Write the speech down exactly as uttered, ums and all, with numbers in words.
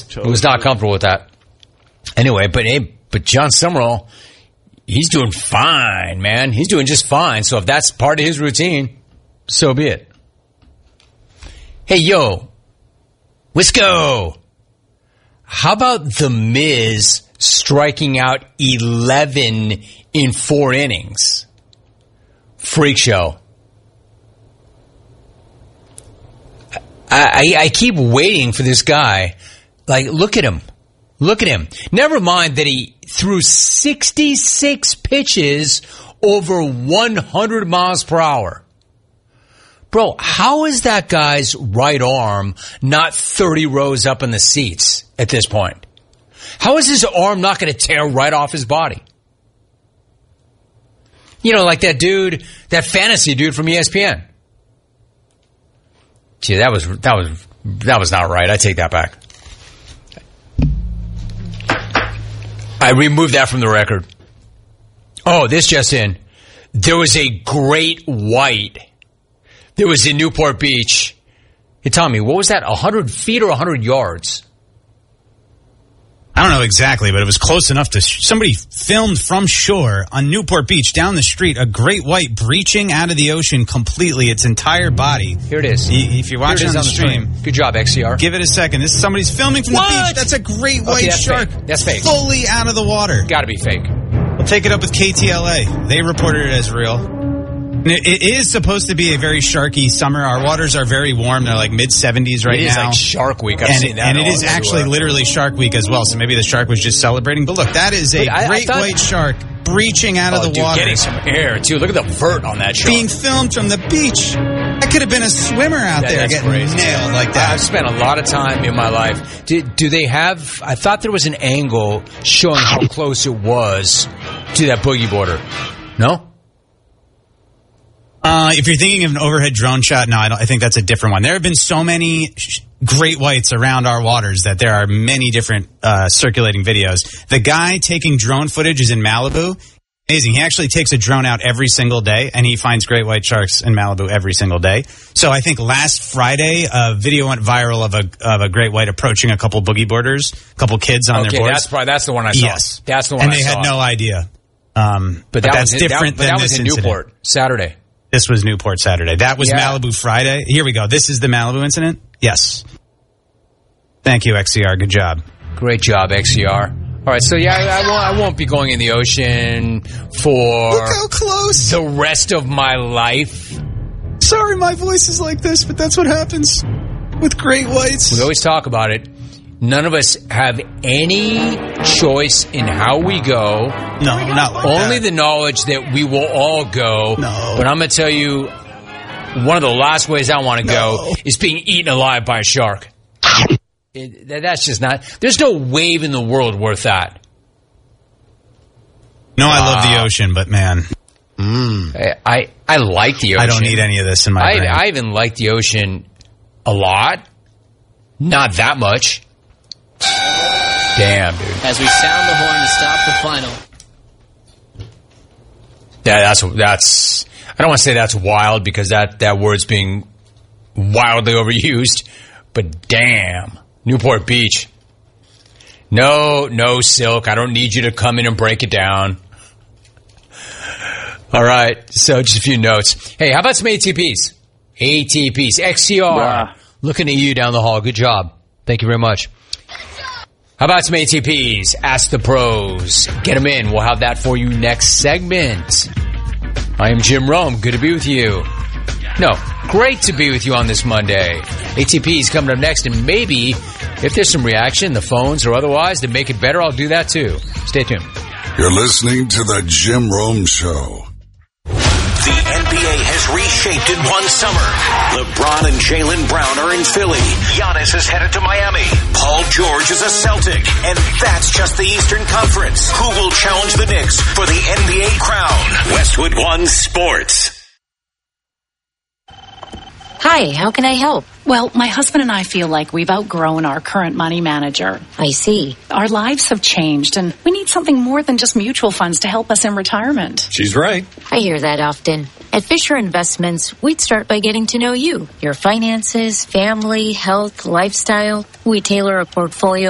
He was not comfortable with that. Anyway, but hey, but John Summerall, he's doing fine, man. He's doing just fine. So if that's part of his routine, so be it. Hey, yo, Wisco, how about The Miz striking out eleven in four innings? Freak show. I, I, I keep waiting for this guy. Like, look at him. Look at him. Never mind that he threw sixty-six pitches over one hundred miles per hour. Bro, how is that guy's right arm not thirty rows up in the seats at this point? How is his arm not going to tear right off his body? You know, like that dude, that fantasy dude from E S P N. Gee, that was that was that was not right. I take that back. I removed that from the record. Oh, this just in. There was a great white. There was in Newport Beach. Hey, Tommy, what was that? one hundred feet or one hundred yards? I don't know exactly, but it was close enough to... Sh- somebody filmed from shore on Newport Beach down the street a great white breaching out of the ocean completely, its entire body. Here it is. Y- if you're watching on the, on the stream, stream. Good job, X C R. Give it a second. This is somebody's filming from what? the beach. That's a great white okay, that's shark. Fake. That's fake. Fully out of the water. Gotta be fake. We'll take it up with K T L A. They reported it as real. It is supposed to be a very sharky summer. Our waters are very warm. They're like mid seventies right now. It is now. Like Shark Week. I've and seen it, that. And it is actually literally Shark Week as well. So maybe the shark was just celebrating. But look, that is a Look, I, great I thought, white shark breaching out oh, of the dude, water. Getting some air, too. Look at the vert on that shark. Being filmed from the beach. That could have been a swimmer out that, there getting crazy. nailed like that. I've spent a lot of time in my life. Do, do they have... I thought there was an angle showing how close it was to that boogie border. No? Uh, if you're thinking of an overhead drone shot, no, I, don't, I think that's a different one. There have been so many sh- great whites around our waters that there are many different uh, circulating videos. The guy taking drone footage is in Malibu. Amazing. He actually takes a drone out every single day, and he finds great white sharks in Malibu every single day. So I think last Friday, a video went viral of a of a great white approaching a couple boogie boarders, a couple kids on okay, their boards. That's probably, that's the one I saw. Yes. That's the one and I saw. And they had no idea. Um, but, but that that's was different that, than that this was in incident. Newport, Saturday. This was Newport Saturday. That was yeah. Malibu Friday. Here we go. This is the Malibu incident? Yes. Thank you, X C R. Good job. Great job, X C R. All right, so yeah, I, I, won't, I won't be going in the ocean for Look how close. the rest of my life. Sorry my voice is like this, but that's what happens with great whites. We always talk about it. None of us have any choice in how we go. No, not like Only that. the knowledge that we will all go. No. But I'm going to tell you, one of the last ways I want to no. go is being eaten alive by a shark. It, that's just not... There's no wave in the world worth that. No, I love the ocean, but man... Mm. I, I I like the ocean. I don't need any of this in my I, brain. I even like the ocean a lot. Not that much. Damn, dude. As we sound the horn to stop the final. Yeah, that's that's. I don't want to say that's wild because that, that word's being wildly overused. But damn, Newport Beach. No, no, Silk. I don't need you to come in and break it down. All right, so just a few notes. Hey, how about some A T Ps? A T Ps. X C R. Yeah. Looking at you down the hall. Good job. Thank you very much. How about some A T Ps? Ask the pros. Get them in. We'll have that for you next segment. I am Jim Rome. Good to be with you. No, great to be with you on this Monday. A T Ps coming up next, and maybe if there's some reaction, the phones or otherwise, to make it better, I'll do that too. Stay tuned. You're listening to the Jim Rome Show. The N B A has reshaped in one summer. LeBron and Jaylen Brown are in Philly. Giannis is headed to Miami. Paul George is a Celtic. And that's just the Eastern Conference. Who will challenge the Knicks for the N B A crown? Westwood One Sports. Hi, how can I help? Well, my husband and I feel like we've outgrown our current money manager. I see. Our lives have changed, and we need something more than just mutual funds to help us in retirement. She's right. I hear that often. At Fisher Investments, we'd start by getting to know you, your finances, family, health, lifestyle. We tailor a portfolio